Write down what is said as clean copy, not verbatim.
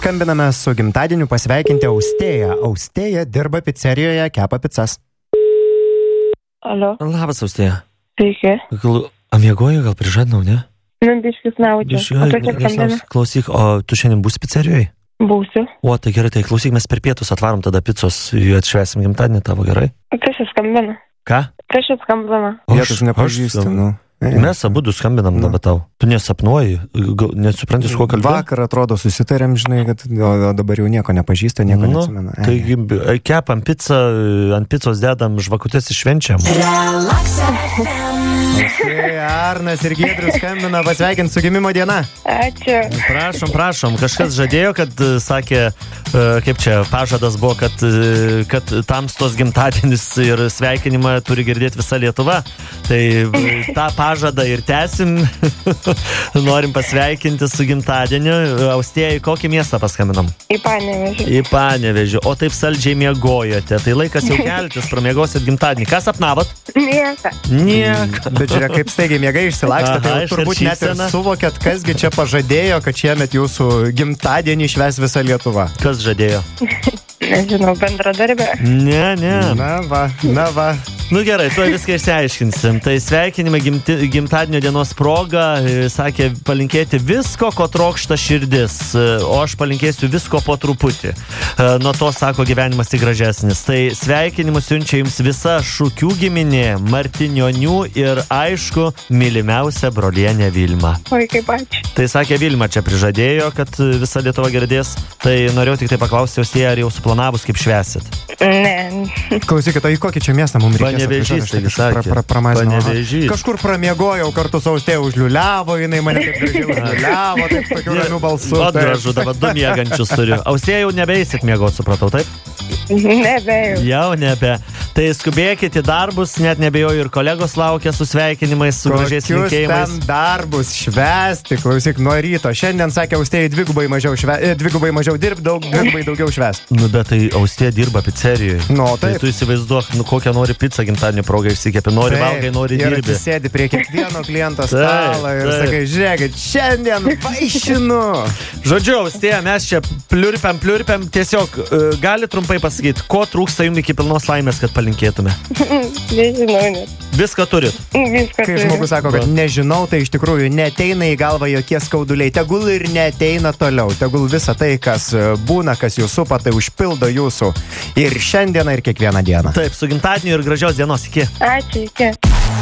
skambiname su gimtadieniu pasveikinti Austėją. Austėja dirba pizzerijoje, kepa pizzas. Alio. Labas, Austėja. Sveiki. Amiegoju, gal prižadinau, ne? Biškis naučiu. Klausyk, o tu šiandien būsi pizzerijoje? Būsiu. O, tai gerai, tai klausyk, mes per pietus atvarom tada pizzos, atšvęsim gimtadienį tavo, gerai? Tai šis skambina. Ką? Tai šis skambina. Vietos nepažįstu, nu. Mes abudu skambinam dabar tau. Tu nesapnuoji, nesupranti, su kuo kalbėti? Vakar atrodo susitarėm, žinai, kad o dabar jau nieko nepažįsta, nieko neatsimena. Tai kepam pizzą, ant pizzos dedam žvakutės iššvenčiam. Arnas ir Giedrius skambina pasveikinti su gimimo diena. Ačiū. Prašom. Kažkas žadėjo, kad sakė, kaip čia, pažadas buvo, kad tamstos gimtadienis ir sveikinimą turi girdėti visa Lietuva. Tai tą pažadą ir tęsim. Norim pasveikinti su gimtadieniu. Austėja, į kokį miestą paskambinam? Į Panevėžį. Į Panevėžį. O taip saldžiai miegojote. Tai laikas jau keltis, pramiegosit gimtadienį. Ką sapnavot? Nieko. Bet žiūrėk, kaip staigiai miegai išsilakstė, tai turbūt net ir suvokėt, kasgi čia pažadėjo, kad šiemet jūsų gimtadienį švęs visa Lietuva. Kas žadėjo? Nežinau, bendradarbė. Ne. Na va. Nu gerai, tuoj viską išsiaiškinsim. Tai sveikinimai gimtadienio dienos proga, sakė palinkėti visko, ko trokšta širdis, o aš palinkėsiu visko po truputį. Nuo to, sako, gyvenimas tik gražesnis. Tai sveikinimus siunčia jums visa Šukių giminė, Martinionių ir, aišku, mylimiausia brolienė Vilma. Oi, kaip ačiū. Tai sakė Vilma čia prižadėjo, kad visa Lietuva girdės. Tai norėjau tik tai paklausti, Austėja, ar jau suplanavus, kaip švęsit? Ne. Klausykit, o į kokį čia miestą mums reikės? Panevėžys, taigi sakė. Panevėžys. Kažkur pramiegojo kartu su Austėja, užliuliavo, jinai mane taip gražiai užliuliavo, taip tokiu ramiu balsu. O gražu, dabar 2 miegančius turiu. Austėja, jau nebeisit miegot, supratau, taip? Nebejau. Jau nebe. Tai skubėkit į darbus, net nebejoju, ir kolegos laukia su sveikinimais, su gražiais linkėjimais. Kokius ten darbus švęsti, klausyk, nuo ryto. Šiandien sakė Austėja dvigubai mažiau dirb, dvigubai daugiau švęst. Nu, bet tai Austėja dirba pizzerijoje. Nu, taip. Tai tu įsivaizduok, kokią nori pizzą gimtadienio progą išsikepi. Nori valgai, nori dirbi. Ir atsisėdi prie kiekvieno kliento stalo ir sakai, žiūrėkit, šiandien vaišinu. Žodžiu, Austėja, mes čia pliurpiam. Tiesiog gali trumpai pasakyti, ko trūksta jums iki pilnos laimės, kad palinkėtume? Nežinau net. Viską turit? Viską Kai turiu. žmogus sako, kad nežinau, tai iš tikrųjų neteina į galvą jokie skauduliai. Tegul ir neteina toliau. Tegul visa tai, kas būna, kas jūs supa, tai užpildo jūsų ir šiandieną, ir kiekvieną dieną. Taip, su gimtadieniu ir gražios dienos. Iki. Ačiū, iki.